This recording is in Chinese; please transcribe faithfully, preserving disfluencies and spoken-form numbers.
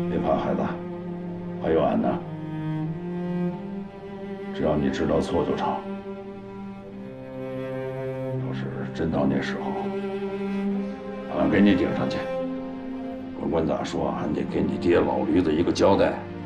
别怕，孩子，还有俺呢。只要你知道错就成。要是真到那时候，俺给你顶上去，甭管咋说，俺得给你爹老驴子一个交代。